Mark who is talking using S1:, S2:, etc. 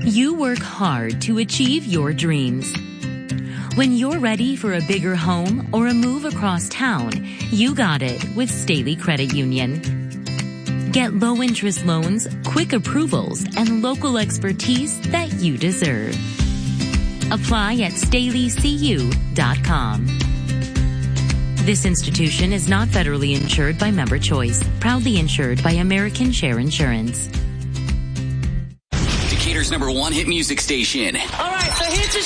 S1: You work hard to achieve your dreams. When you're ready for a bigger home or a move across town, you got it with Staley Credit Union. Get low-interest loans, quick approvals, and local expertise that you deserve. Apply at StaleyCU.com. This institution is not federally insured by Member Choice, proudly insured by American Share Insurance.
S2: Decatur's #1 hit music station.
S3: All right, so here's